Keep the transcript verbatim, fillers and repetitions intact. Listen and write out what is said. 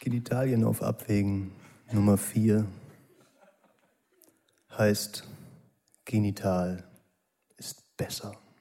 Genitalien auf Abwägen Nummer vier heißt Genital ist besser.